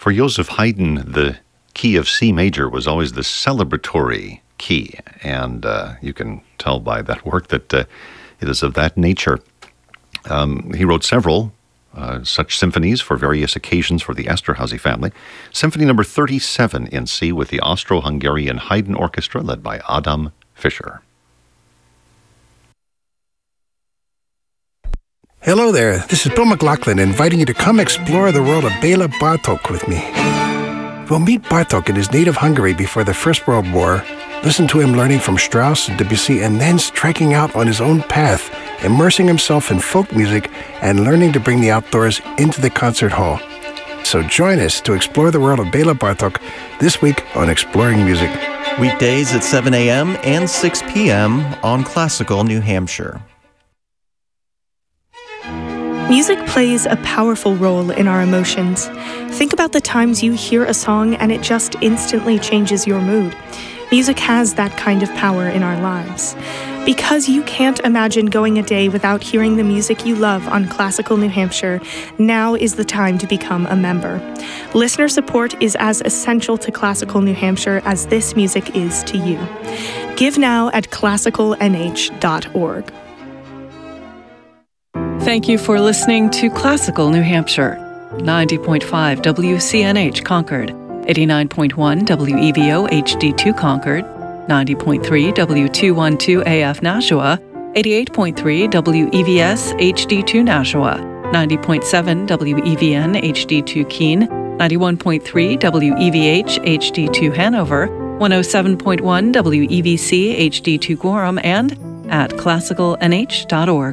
For Joseph Haydn, the key of C major was always the celebratory key, and you can tell by that work that it is of that nature. He wrote several such symphonies for various occasions for the Esterházy family. Symphony number 37 in C with the Austro-Hungarian Haydn Orchestra led by Adam Fischer. Hello there, this is Bill McLaughlin inviting you to come explore the world of Béla Bartók with me. We'll meet Bartók in his native Hungary before the First World War, listen to him learning from Strauss and Debussy, and then striking out on his own path, immersing himself in folk music and learning to bring the outdoors into the concert hall. So join us to explore the world of Béla Bartók this week on Exploring Music. Weekdays at 7 a.m. and 6 p.m. on Classical New Hampshire. Music plays a powerful role in our emotions. Think about the times you hear a song and it just instantly changes your mood. Music has that kind of power in our lives. Because you can't imagine going a day without hearing the music you love on Classical New Hampshire, now is the time to become a member. Listener support is as essential to Classical New Hampshire as this music is to you. Give now at classicalnh.org. Thank you for listening to Classical New Hampshire, 90.5 WCNH Concord, 89.1 WEVO HD2 Concord, 90.3 W212 AF Nashua, 88.3 WEVS HD2 Nashua, 90.7 WEVN HD2 Keene, 91.3 WEVH HD2 Hanover, 107.1 WEVC HD2 Gorham, and at classicalnh.org.